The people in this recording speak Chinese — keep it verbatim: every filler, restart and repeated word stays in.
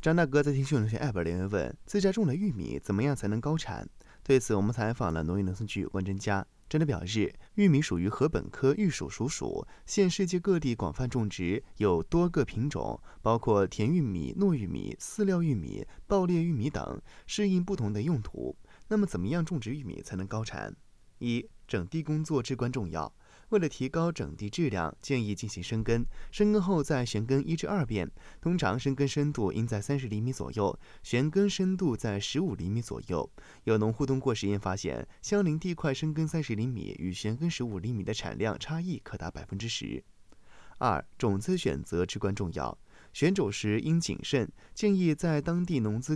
张大哥在听驯农学 App 留言问：自家种的玉米怎么样才能高产？对此，我们采访了农业农村局有关专家。专家表示，玉米属于禾本科玉属属属，现世界各地广泛种植，有多个品种，包括甜玉米、糯玉米、饲料玉米、爆裂玉米等，适应不同的用途。那么，怎么样种植玉米才能高产？一、整地工作至关重要。为了提高整地质量，建议进行深耕，深耕后再旋耕一至二遍，通常深耕深度应在三十厘米左右，旋耕深度在十五厘米左右。有农户通过实验发现，相邻地块深耕三十厘米与旋耕十五厘米的产量差异可达百分之十。二、种子选择至关重要，选种时应谨慎，建议在当地农资